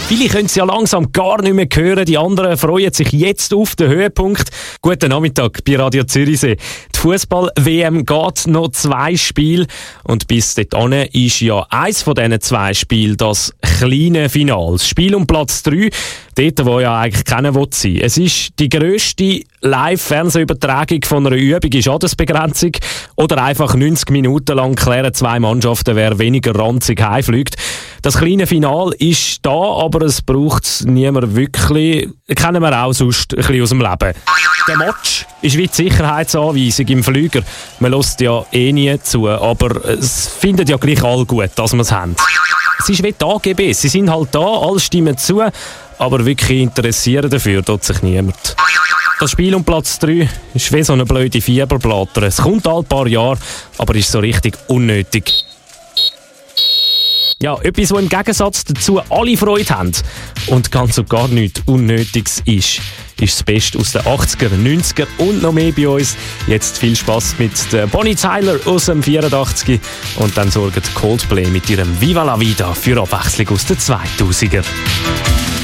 Viele können es ja langsam gar nicht mehr hören. Die anderen freuen sich jetzt auf den Höhepunkt. Guten Nachmittag bei Radio Zürichsee. Die Fußball-WM geht noch 2 Spiele. Und bis dahin ist ja eins von diesen 2 Spielen das kleine Finale. Das Spiel um Platz 3, dort, wo ja eigentlich keiner sein will. Es ist die grösste Live-Fernsehübertragung von einer Übung in Schadensbegrenzung. Oder einfach 90 Minuten lang klären 2 Mannschaften, wer weniger ranzig heimfliegt. Das kleine Finale ist da, aber es braucht es niemand wirklich. Kennen wir auch sonst ein bisschen aus dem Leben. Der Match ist wie die Sicherheitsanweisung im Flüger. Man hört ja eh nie zu, aber es findet ja gleich alle gut, dass wir es haben. Es ist wie die AGBs. Sie sind halt da, alle stimmen zu, aber wirklich interessieren dafür tut sich niemand. Das Spiel um Platz 3 ist wie so eine blöde Fieberblätter. Es kommt alle paar Jahre, aber ist so richtig unnötig. Ja, etwas, wo im Gegensatz dazu alle Freude haben und ganz und gar nichts Unnötiges ist das Beste aus den 80er, 90er und noch mehr bei uns. Jetzt viel Spass mit der Bonnie Tyler aus dem 84 und dann sorgt Coldplay mit ihrem Viva la Vida für Abwechslung aus den 2000er.